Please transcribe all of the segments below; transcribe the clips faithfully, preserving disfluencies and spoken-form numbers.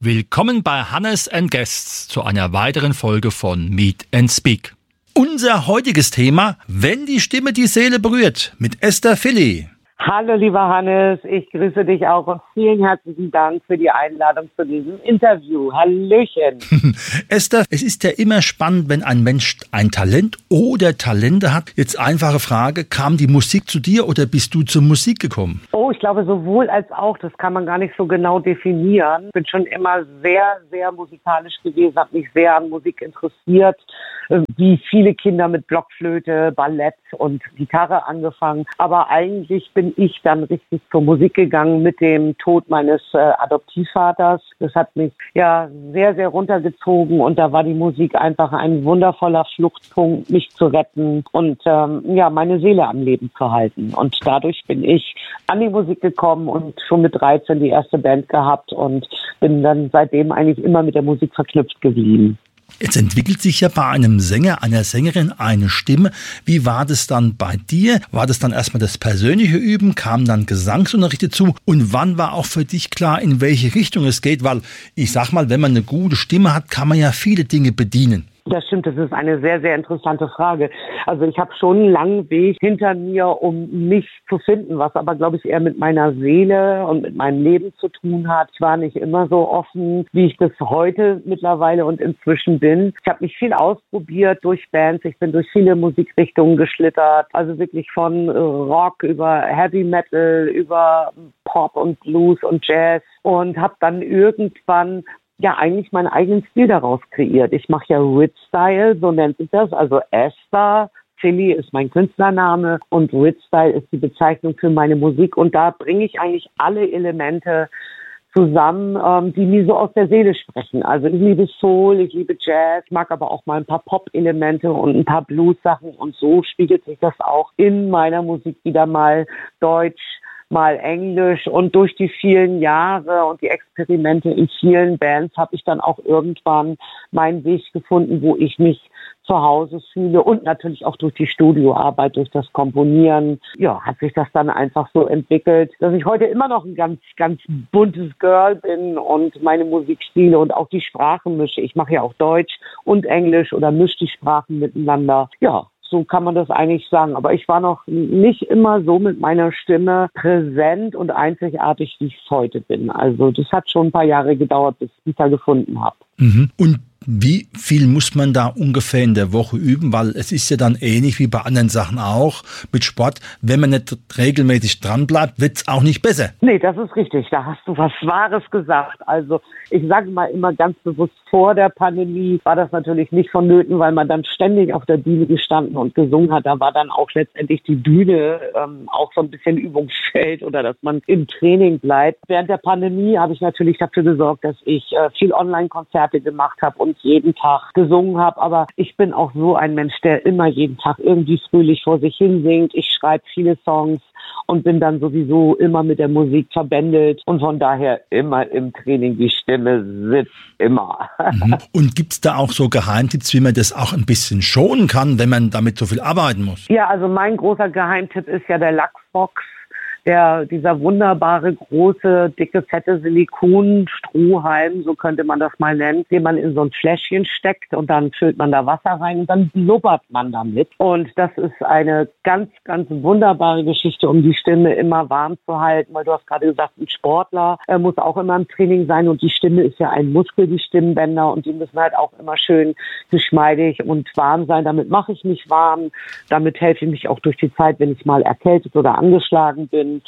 Willkommen bei Hannes and Guests zu einer weiteren Folge von Meet and Speak. Unser heutiges Thema: Wenn die Stimme die Seele berührt, mit Esther Philly. Hallo lieber Hannes, ich grüße dich auch und vielen herzlichen Dank für die Einladung zu diesem Interview. Hallöchen. Esther, es ist ja immer spannend, wenn ein Mensch ein Talent oder Talente hat. Jetzt einfache Frage, kam die Musik zu dir oder bist du zur Musik gekommen? Oh, ich glaube sowohl als auch, das kann man gar nicht so genau definieren. Ich bin schon immer sehr, sehr musikalisch gewesen, habe mich sehr an Musik interessiert, wie viele Kinder mit Blockflöte, Ballett und Gitarre angefangen. Aber eigentlich bin ich dann richtig zur Musik gegangen mit dem Tod meines äh, Adoptivvaters. Das hat mich ja sehr, sehr runtergezogen und da war die Musik einfach ein wundervoller Fluchtpunkt, mich zu retten und ähm, ja, meine Seele am Leben zu halten. Und dadurch bin ich an die Musik gekommen und schon mit dreizehn die erste Band gehabt und bin dann seitdem eigentlich immer mit der Musik verknüpft geblieben. Jetzt entwickelt sich ja bei einem Sänger, einer Sängerin eine Stimme. Wie war das dann bei dir? War das dann erstmal das persönliche Üben? Kam dann Gesangsunterricht dazu? Und wann war auch für dich klar, in welche Richtung es geht? Weil ich sag mal, wenn man eine gute Stimme hat, kann man ja viele Dinge bedienen. Das stimmt, das ist eine sehr, sehr interessante Frage. Also ich habe schon einen langen Weg hinter mir, um mich zu finden, was aber, glaube ich, eher mit meiner Seele und mit meinem Leben zu tun hat. Ich war nicht immer so offen, wie ich das heute mittlerweile und inzwischen bin. Ich habe mich viel ausprobiert durch Bands. Ich bin durch viele Musikrichtungen geschlittert. Also wirklich von Rock über Heavy Metal, über Pop und Blues und Jazz und habe dann irgendwann ja eigentlich meinen eigenen Stil daraus kreiert. Ich mache ja Rit-Style, so nennt sich das, also Esther Philly ist mein Künstlername und Rit-Style ist die Bezeichnung für meine Musik und da bringe ich eigentlich alle Elemente zusammen, ähm, die mir so aus der Seele sprechen. Also ich liebe Soul, ich liebe Jazz, ich mag aber auch mal ein paar Pop-Elemente und ein paar Blues-Sachen und so spiegelt sich das auch in meiner Musik wieder mal deutsch, mal Englisch und durch die vielen Jahre und die Experimente in vielen Bands habe ich dann auch irgendwann meinen Weg gefunden, wo ich mich zu Hause fühle und natürlich auch durch die Studioarbeit, durch das Komponieren. Ja, hat sich das dann einfach so entwickelt, dass ich heute immer noch ein ganz, ganz buntes Girl bin und meine Musikstile und auch die Sprachen mische. Ich mache ja auch Deutsch und Englisch oder mische die Sprachen miteinander. Ja. So kann man das eigentlich sagen. Aber ich war noch nicht immer so mit meiner Stimme präsent und einzigartig, wie ich es heute bin. Also das hat schon ein paar Jahre gedauert, bis ich mich da gefunden habe. Mhm. Und wie viel muss man da ungefähr in der Woche üben? Weil es ist ja dann ähnlich wie bei anderen Sachen auch mit Sport. Wenn man nicht regelmäßig dran bleibt, wird es auch nicht besser. Nee, das ist richtig. Da hast du was Wahres gesagt. Also ich sage mal immer ganz bewusst, vor der Pandemie war das natürlich nicht vonnöten, weil man dann ständig auf der Bühne gestanden und gesungen hat. Da war dann auch letztendlich die Bühne ähm, auch so ein bisschen Übungsfeld oder dass man im Training bleibt. Während der Pandemie habe ich natürlich dafür gesorgt, dass ich äh, viel Online-Konzerte gemacht habe und jeden Tag gesungen habe, aber ich bin auch so ein Mensch, der immer jeden Tag irgendwie fröhlich vor sich hin singt. Ich schreibe viele Songs und bin dann sowieso immer mit der Musik verbändelt und von daher immer im Training. Die Stimme sitzt immer. Mhm. Und gibt es da auch so Geheimtipps, wie man das auch ein bisschen schonen kann, wenn man damit so viel arbeiten muss? Ja, also mein großer Geheimtipp ist ja der Lachsbox. Der, dieser wunderbare, große, dicke, fette Silikonstrohhalm, so könnte man das mal nennen, den man in so ein Fläschchen steckt und dann füllt man da Wasser rein und dann blubbert man damit. Und das ist eine ganz, ganz wunderbare Geschichte, um die Stimme immer warm zu halten, weil du hast gerade gesagt, ein Sportler äh, muss auch immer im Training sein und die Stimme ist ja ein Muskel, die Stimmbänder und die müssen halt auch immer schön geschmeidig und warm sein. Damit mache ich mich warm, damit helfe ich mich auch durch die Zeit, wenn ich mal erkältet oder angeschlagen bin.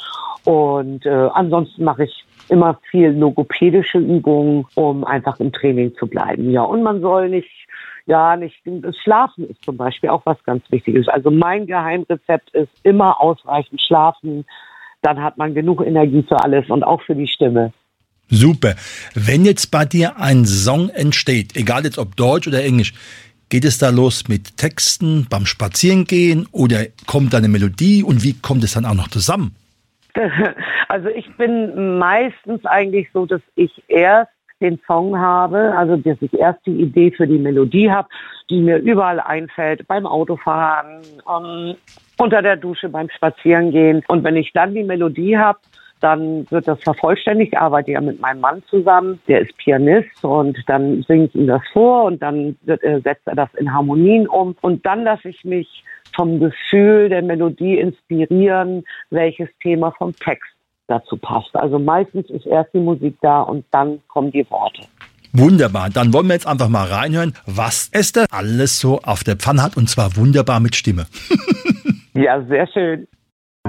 Und äh, ansonsten mache ich immer viel logopädische Übungen, um einfach im Training zu bleiben. Ja, und man soll nicht, ja, nicht, das Schlafen ist zum Beispiel auch was ganz Wichtiges. Also mein Geheimrezept ist immer ausreichend schlafen. Dann hat man genug Energie für alles und auch für die Stimme. Super. Wenn jetzt bei dir ein Song entsteht, egal jetzt ob Deutsch oder Englisch, geht es da los mit Texten beim Spazierengehen oder kommt da eine Melodie und wie kommt es dann auch noch zusammen? Also ich bin meistens eigentlich so, dass ich erst den Song habe, also dass ich erst die Idee für die Melodie habe, die mir überall einfällt, beim Autofahren, um, unter der Dusche, beim Spazierengehen. Und wenn ich dann die Melodie habe, dann wird das vervollständigt. Ich arbeite ja mit meinem Mann zusammen, der ist Pianist und dann singe ich ihm das vor und dann wird, äh, setzt er das in Harmonien um und dann lasse ich mich vom Gefühl der Melodie inspirieren, welches Thema vom Text dazu passt. Also meistens ist erst die Musik da und dann kommen die Worte. Wunderbar, dann wollen wir jetzt einfach mal reinhören, was Esther alles so auf der Pfanne hat und zwar wunderbar mit Stimme. Ja, sehr schön.